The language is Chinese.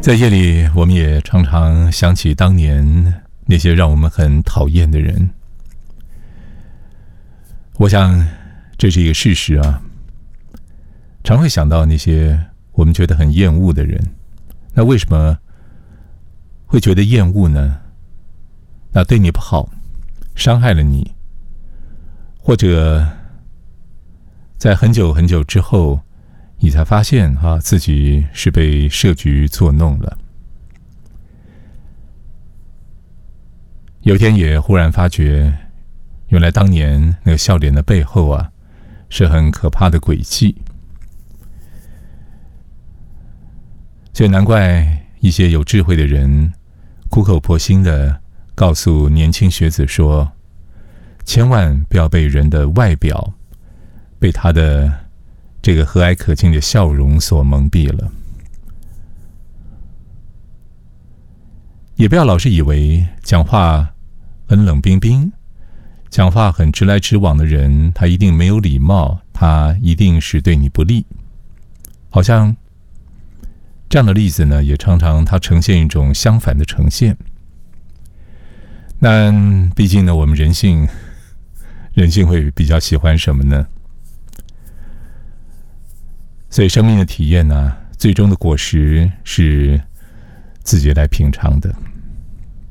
在夜里，我们也常常想起当年那些让我们很讨厌的人。我想，这是一个事实啊。常会想到那些我们觉得很厌恶的人。那为什么会觉得厌恶呢？那对你不好，伤害了你，或者在很久很久之后，你才发现自己是被设局作弄了。有一天也忽然发觉，原来当年那个笑脸的背后是很可怕的诡计。所以难怪一些有智慧的人苦口婆心的告诉年轻学子说，千万不要被人的外表，被他的这个和蔼可亲的笑容所蒙蔽了。也不要老是以为讲话很冷冰冰，讲话很直来直往的人，他一定没有礼貌，他一定是对你不利。好像这样的例子呢，也常常它呈现一种相反的呈现。那毕竟呢，我们人性会比较喜欢什么呢？所以生命的体验呢，最终的果实是自己来品尝的。